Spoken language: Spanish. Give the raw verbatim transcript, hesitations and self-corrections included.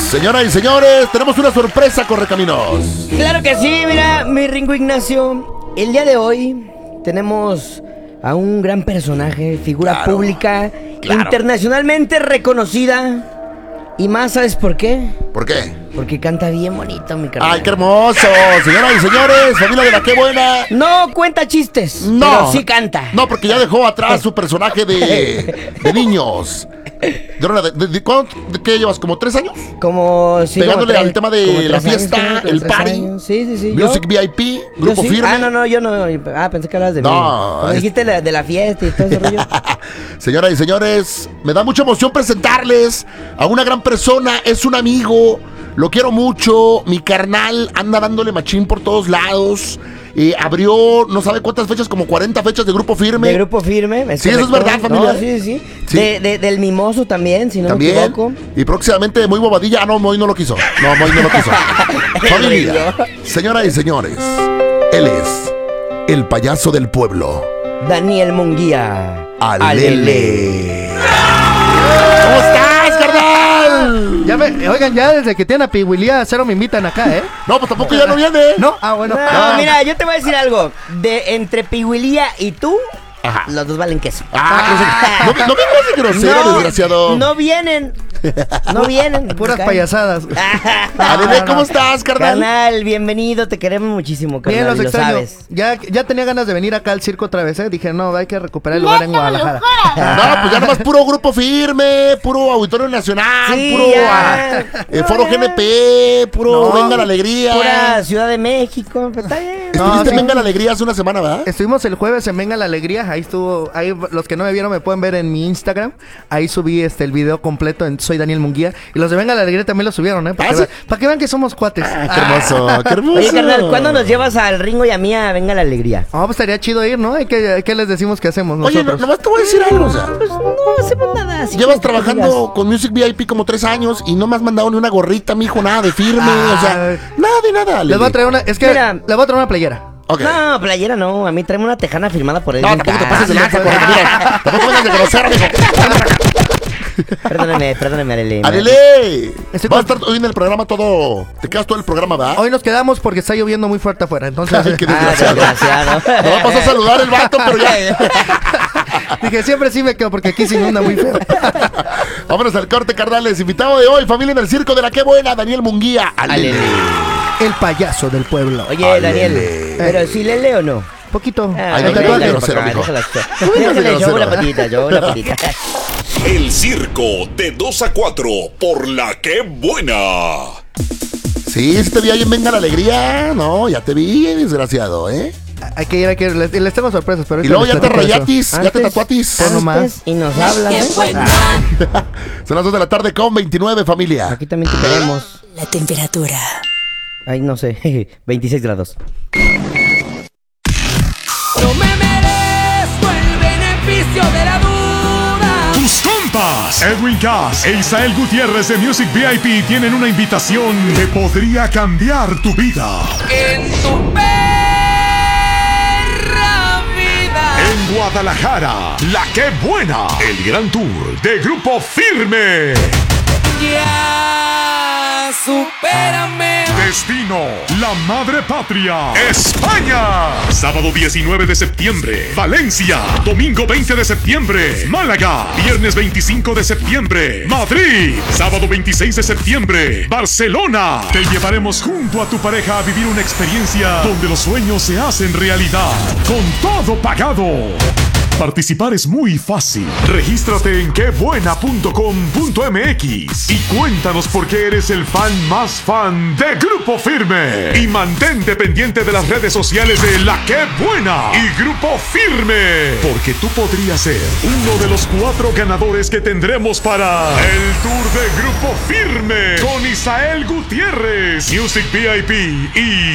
Señoras y señores, tenemos una sorpresa, Correcaminos. Claro que sí, mira, mi Ringo Ignacio. El día de hoy tenemos a un gran personaje, figura Claro, pública, claro. internacionalmente reconocida. Y más, ¿sabes por qué? ¿Por qué? Porque canta bien bonito, mi carnal. ¡Ay, qué hermoso! Señoras y señores, familia de la Qué Buena. No cuenta chistes, No. pero sí canta. No, porque ya dejó atrás su personaje de, de niños. De, de, de, de, ¿cuánto- de qué llevas? ¿Como tres años? Como sí, Pegándole como al tema de como la tres años, fiesta, como tres el party, años. Sí, sí, sí. Music Yo- V I P, yo Grupo sí. Firme. Ah, no, no, yo no. Ah, pensé que hablas de No, mí. Como es- dijiste la- de la fiesta y todo ese rollo. Señoras y señores, me da mucha emoción presentarles a una gran persona. Es un amigo, lo quiero mucho. Mi carnal anda dándole machín por todos lados. Eh, abrió no sabe cuántas fechas, como cuarenta fechas de Grupo Firme. De Grupo Firme. Sí, eso es correcto. verdad, familia. No, sí, sí. Sí. De, de- del Mimoso también, si no También. me equivoco. Y próximamente Muy Bobadilla. Ah, no, Moy no lo quiso. No, Moy no lo quiso. Familia, señoras y señores, él es el payaso del pueblo. Daniel Munguía. Alele. ¿Cómo estás, carnal? Ya me, oigan, ya desde que tienen a Pihuilía, cero me invitan acá, ¿eh? No, pues tampoco ya no viene. ¿No? Ah, bueno. No, Ah, mira, yo te voy a decir algo. De entre Pihuilía y tú, Ajá. los dos valen queso. Ah, no, no vengas de grosero, No, desgraciado. no vienen. No vienen. Puras Caen. payasadas. Alele, ¿cómo estás, carnal? Carnal, bienvenido, te queremos muchísimo, carnal. Bien, los y lo extraño. sabes. Ya, ya tenía ganas de venir acá al circo otra vez, ¿eh? Dije, no, hay que recuperar el lugar en Guadalajara. No, pues ya nomás puro Grupo Firme, puro Auditorio Nacional, Sí, puro ya. ah, eh, Foro G N P, puro No, Venga la Alegría. Pura Ciudad de México, pero está bien. No, Estuviste en sí. Venga la Alegría hace una semana, ¿verdad? Estuvimos el jueves en Venga la Alegría, ahí estuvo, ahí los que no me vieron me pueden ver en mi Instagram, ahí subí este el video completo en Soy Daniel Munguía, y los de Venga la Alegría también lo subieron, ¿eh? Para, ¿Ah, que, sí? vean, para que vean que somos cuates. Ah, qué hermoso, qué hermoso. Oye, carnal, ¿cuándo nos llevas al Ringo y a mí a Venga la Alegría? Ah, pues estaría chido ir, ¿no? ¿Y ¿Qué, qué les decimos que hacemos Oye, no, nosotros? nomás te voy a decir algo, o sea. Pues no hacemos nada. así Llevas que tú trabajando digas. con Music V I P como tres años y no me has mandado ni una gorrita, mijo, nada de firme, Ah. o sea, nada de nada. Les voy a traer una, es que Mira. les voy a traer una playera. Ok. No, playera no. A mí tráeme una tejana firmada por él. No, tampoco te pases de lanza, correcto, mira. Tampoco vengas de grosero, mijo. Perdóname, perdóname, Arely. Alele. Estoy Vas a con- estar hoy en el programa todo. Te quedas todo el programa, ¿verdad? Hoy nos quedamos porque está lloviendo muy fuerte afuera, entonces Ay, qué Ah, desgraciado. desgraciado. No va a pasar a saludar el vato, pero ya. dije, siempre sí me quedo porque aquí se inunda muy feo. Vámonos al corte, carnales. Invitado de hoy, familia en el circo de la Qué Buena, Daniel Munguía. Alele. Alele. El payaso del pueblo. Oye, Alele. Daniel, ¿pero si le leo o no? Poquito. Ah, Ay, no El te tatuaje. vengas de grosero, mijo. Déjala, No vengas de déjala, yo grosero. una patita, yo una patita. El circo de dos a cuatro por la que buena. Sí, sí te vi ahí en Venga la Alegría. No, ya te vi, desgraciado, ¿eh? Hay que ir, hay que ir. Les, les tengo sorpresas, pero Y ahorita luego les ya te platico eso. rayatis, ya te Antes- tatuatis. Pues nomás. Antes y nos hablan, ¿eh? Son las dos de la tarde con veintinueve, familia. Aquí también te queremos. La temperatura. Ay, no sé, veintiséis grados. No me merezco el beneficio de la duda. Tus compas, Edwin Cass e Isael Gutiérrez de Music V I P tienen una invitación que podría cambiar tu vida. En tu perra vida. En Guadalajara, La Qué Buena, el gran tour de Grupo Firme. Ya supérame. Destino, la madre patria, España. Sábado diecinueve de septiembre, Valencia. Domingo veinte de septiembre, Málaga. Viernes veinticinco de septiembre, Madrid. Sábado veintiséis de septiembre, Barcelona. Te llevaremos junto a tu pareja a vivir una experiencia donde los sueños se hacen realidad. Con todo pagado. Participar es muy fácil. Regístrate en quebuena punto com punto m x y cuéntanos por qué eres el fan más fan de Grupo Firme. Y mantente pendiente de las redes sociales de La Qué Buena y Grupo Firme, porque tú podrías ser uno de los cuatro ganadores que tendremos para el tour de Grupo Firme con Isael Gutiérrez, Music V I P y